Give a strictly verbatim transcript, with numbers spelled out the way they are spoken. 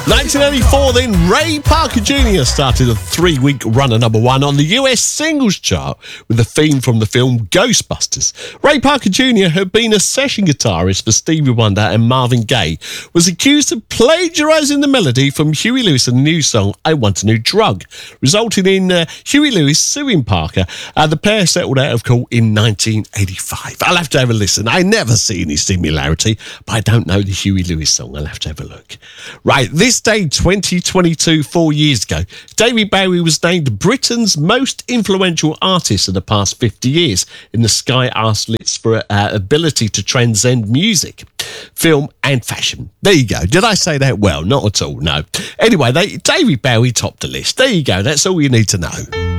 nineteen eighty-four, then Ray Parker Junior started a three-week run at number one on the U S singles chart with the theme from the film Ghostbusters. Ray Parker Junior, who had been a session guitarist for Stevie Wonder and Marvin Gaye, was accused of plagiarising the melody from Huey Lewis and the new song I Want a New Drug, resulting in uh, Huey Lewis suing Parker. Uh, the pair settled out of court in nineteen eighty-five. I'll have to have a listen. I never see any similarity, but I don't know the Huey Lewis song. I'll have to have a look. Right, this day, twenty twenty-two, four years ago, David Bowie was named Britain's most influential artist of the past fifty years in the Sky Arts list for uh, ability to transcend music, film and fashion. There you go. Did I say that well? Not at all, no. Anyway, they, David Bowie topped the list. There you go. That's all you need to know.